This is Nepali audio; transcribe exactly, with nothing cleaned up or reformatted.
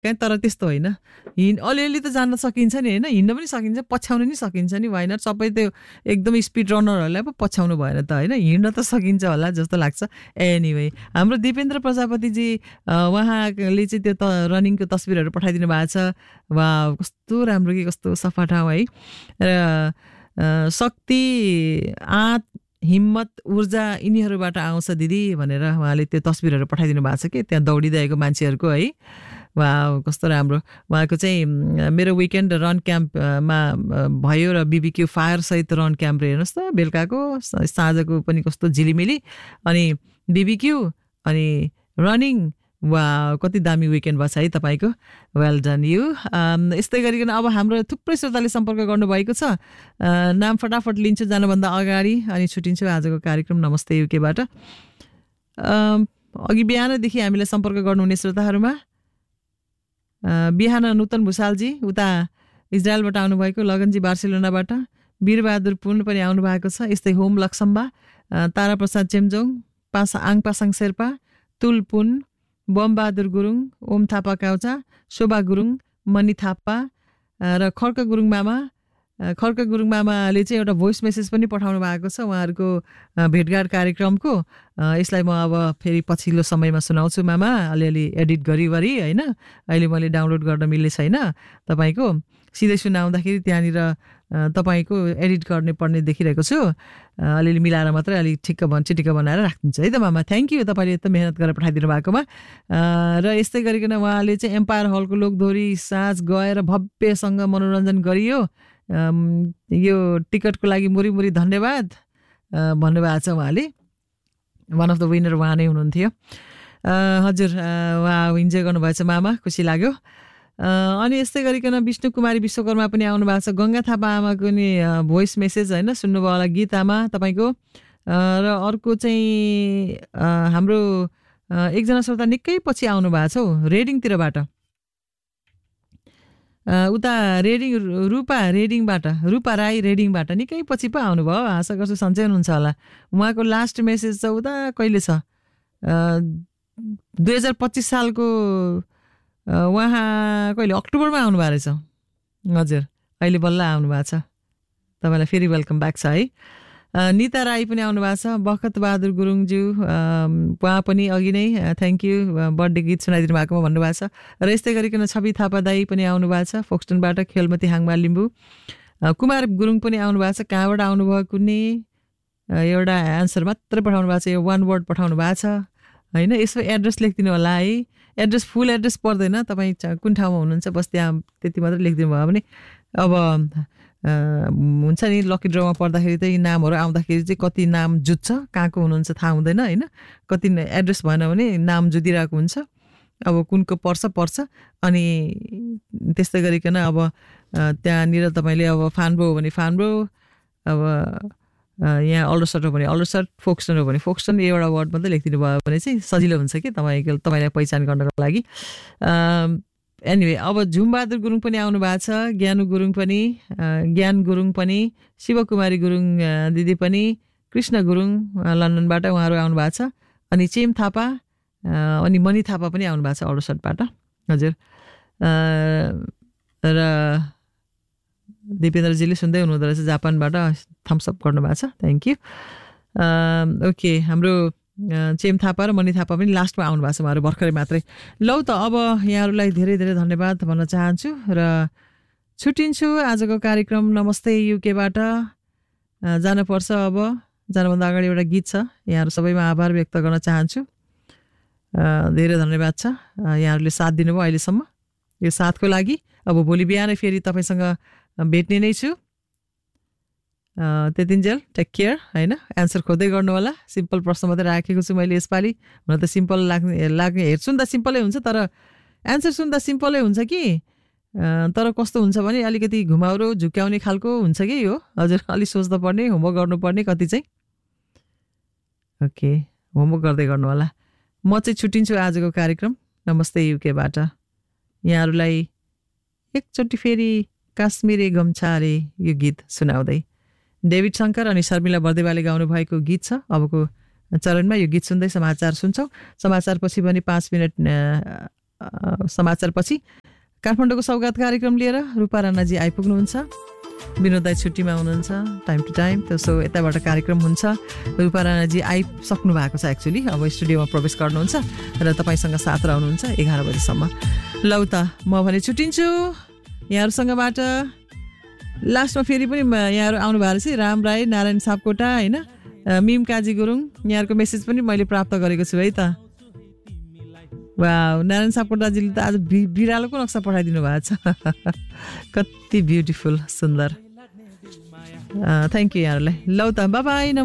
कहीँ तर त्यस्तो होइन हिँड अलिअलि त जान्न सकिन्छ नि होइन हिँड्न पनि सकिन्छ पछ्याउनु नि सकिन्छ नि वाइ नट सबै त्यो एकदम स्पिड रनरहरूलाई पो पछ्याउनु भएन त होइन हिँड्न त सकिन्छ होला जस्तो लाग्छ एनिवे हाम्रो दिपेन्द्र प्रजापतिजी उहाँले चाहिँ त्यो त रनिङको तस्बिरहरू पठाइदिनु भएको छ वा कस्तो राम्रो कि कस्तो सफा ठाउँ है र शक्ति आँट हिम्मत ऊर्जा यिनीहरूबाट आउँछ दिदी भनेर उहाँले त्यो तस्बिरहरू पठाइदिनु भएको छ कि त्यहाँ दौडिरहेको मान्छेहरूको है वा कस्तो राम्रो उहाँको चाहिँ मेरो विकेन्ड रन क्याम्पमा भयो र बिबिक्यू फायर सहित रन क्याम्प हेर्नुहोस् त बेलुकाको साँझको पनि कस्तो झिलिमिली अनि बिबिक्यू अनि रनिङ वा कति दामी विकेन्ड भएको छ है तपाईँको वेल डन यु यस्तै गरिकन अब हाम्रो थुप्रै श्रोताले सम्पर्क गर्नुभएको छ नाम फटाफट लिन्छु जानुभन्दा अगाडि अनि छुट्टिन्छु आजको कार्यक्रम नमस्ते युकेबाट अघि बिहानदेखि हामीलाई सम्पर्क गर्नुहुने श्रोताहरूमा बिहान नूतन भुषालजी उता इजरायलबाट आउनुभएको लगनजी बार्सिलोनाबाट वीरबहादुर पुन पनि आउनु भएको छ यस्तै होम लक्सम्बा ताराप्रसाद चेम्जोङ पासा आङ पासाङ शेर्पा तुल पुन बमबहादुर गुरुङ ओम थापा काउचा शोभा गुरुङ मणि थापा र खड्क गुरुङ मामा खड्क गुरुङ मामाले चाहिँ एउटा भोइस मेसेज पनि पठाउनु भएको छ उहाँहरूको भेटघाट कार्यक्रमको यसलाई म अब फेरि पछिल्लो समयमा सुनाउँछु मामा अलिअलि एडिट गरिवरी होइन अहिले मैले डाउनलोड गर्न मिल्ने छैन तपाईँको सिधै सुनाउँदाखेरि त्यहाँनिर तपाईँको एडिट गर्ने पर्ने देखिरहेको छु अलिअलि मिलाएर मात्रै अलिक ठिक्क बन चिटिक्क बनाएर राखिदिन्छ है त मामा थ्याङ्क यू तपाईँले यस्तो मेहनत गरेर पठाइदिनु भएकोमा र यस्तै गरिकन उहाँले चाहिँ एम्पायर हलको लोकदोहोरी साँझ गएर भव्यसँग मनोरञ्जन गरियो यो टिकटको लागि मुरी मुरी धन्यवाद भन्नुभएको छ उहाँले वान अफ द विनर उहाँ नै हुनुहुन्थ्यो हजुर उहाँ इन्जोय गर्नुभएछ मामा खुसी लाग्यो अनि यस्तै गरिकन विष्णु कुमारी विश्वकर्मा पनि आउनु भएको छ गङ्गा थापा आमाको नि भोइस मेसेज होइन सुन्नुभयो होला गीत आमा तपाईँको र अर्को चाहिँ हाम्रो एकजना श्रोता निकै पछि आउनु भएको छ हौ रेडिङतिरबाट उता रेडिङ रूपा रेडिङबाट रूपा राई रेडिङबाट निकै पछि पो आउनुभयो आशा गर्छु सन्चै हुनुहुन्छ होला उहाँको लास्ट मेसेज चाहिँ उता कहिले छ दुई हजार पच्चिस सालको उहाँ कहिले अक्टोबरमा आउनुभएको रहेछ हजुर अहिले बल्ल आउनुभएको छ तपाईँलाई फेरि वेलकम ब्याक छ है निता राई पनि आउनु भएको छ बखत बहादुर गुरुङज्यू उहाँ पनि अघि नै थ्याङ्क यू बर्थडे गीत सुनाइदिनु भएकोमा भन्नुभएको छ र यस्तै गरिकन छवि थापा दाई पनि आउनु भएको छ फोक्सटनबाट खेलमती हाङमा लिम्बू कुमार गुरुङ पनि आउनु भएको छ कहाँबाट आउनुभयो कुनै एउटा एन्सर मात्र पठाउनु भएको छ यो वान वर्ड पठाउनु भएको छ होइन यसो एड्रेस लेखिदिनु होला है एड्रेस फुल एड्रेस पर्दैन तपाईँ कुन ठाउँमा हुनुहुन्छ बस त्यहाँ त्यति मात्रै लेखिदिनु भयो भने अब हुन्छ नि लकी ड्रमा पर्दाखेरि त यी नामहरू आउँदाखेरि चाहिँ कति नाम जुत्छ कहाँको हुनुहुन्छ थाहा हुँदैन होइन कति एड्रेस भएन भने नाम जुदिरहेको हुन्छ अब कुनको पर्छ पर्छ अनि त्यस्तै गरिकन अब त्यहाँनिर तपाईँले अब फान्ब्रो हो भने फान्ब्रो अब यहाँ अल्डरसट हो भने अल्डरसट फोक्सटन हो भने फोक्सटन एउटा वर्ड मात्रै लेखिदिनु भयो भने चाहिँ सजिलो हुन्छ कि तपाईँको तपाईँलाई पहिचान गर्नको लागि एनिवे अब झुमबहादुर गुरुङ पनि आउनु भएको छ ज्ञानु गुरुङ पनि ज्ञान गुरुङ पनि शिवकुमारी गुरुङ दिदी पनि कृष्ण गुरुङ लन्डनबाट उहाँहरू आउनु भएको छ अनि चेम थापा अनि मणि थापा पनि आउनु भएको छ अल्डरसटबाट हजुर र दिपेन्द्रजीले सुन्दै हुनुहुँदो रहेछ जापानबाट थम्सअप गर्नुभएको छ थ्याङ्क यू ओके हाम्रो चेम थापा र मणि थापा पनि लास्टमा आउनु भएको छ उहाँहरू भर्खरै मात्रै लौ त अब यहाँहरूलाई धेरै धेरै धन्यवाद भन्न चाहन्छु र छुट्टिन्छु आजको कार्यक्रम नमस्ते युकेबाट जानुपर्छ अब जानुभन्दा अगाडि एउटा गीत छ यहाँहरू सबैमा आभार व्यक्त गर्न चाहन्छु धेरै धन्यवाद छ यहाँहरूले साथ दिनुभयो अहिलेसम्म यो साथको लागि अब भोलि बिहानै फेरि तपाईँसँग भेट्ने नै छु त्यतिन्जेल टेक केयर होइन एन्सर खोज्दै गर्नु होला सिम्पल प्रश्न मात्रै राखेको छु मैले यसपालि हुन त सिम्पल लाग्ने लाग्ने हेर्छु नि त सिम्पलै हुन्छ तर एन्सर सुन्दा सिम्पलै हुन्छ कि तर कस्तो हुन्छ भने अलिकति घुमाउरो झुक्याउने खालको हुन्छ कि यो हजुर अलिक सोच्दा पर्ने होमवर्क गर्नुपर्ने कति चाहिँ ओके होमवर्क गर्दै गर्नु होला म चाहिँ छुट्टिन्छु आजको कार्यक्रम नमस्ते युकेबाट यहाँहरूलाई एकचोटि फेरि काश्मीरी गम्छारे यो गीत सुनाउँदै डेभिड शङ्कर अनि शर्मिला बर्देवाले गाउनु भएको गीत छ अबको चरणमा यो गीत सुन्दै समाचार सुन्छौँ समाचारपछि पनि पाँच मिनट समाचारपछि काठमाडौँको सौगात कार्यक्रम लिएर रूपा राणाजी आइपुग्नुहुन्छ। विनोद दाइ छुट्टीमा हुनुहुन्छ टाइम टु टाइम, त्यसो यताबाट कार्यक्रम हुन्छ। रूपा राणाजी आइसक्नु भएको छ एक्चुअली, अब स्टुडियोमा प्रवेश गर्नुहुन्छ र तपाईँसँग साथ रहनुहुन्छ एघार बजीसम्म। लौ त म भने छुट्टिन्छु यहाँहरूसँगबाट। लास्टमा फेरि पनि यहाँहरू आउनु भएको रहेछ, राम राई, नारायण सापकोटा होइन, मिम काजी गुरुङ, यहाँहरूको मेसेज पनि मैले प्राप्त गरेको छु है त। वाउ, नारायण सापकोटाजीले त आज बि बिरालोको नक्सा पठाइदिनु भएको छ। कति ब्युटिफुल, सुन्दर। थ्याङ्क यू यहाँहरूलाई। लौ त, बाई बाई।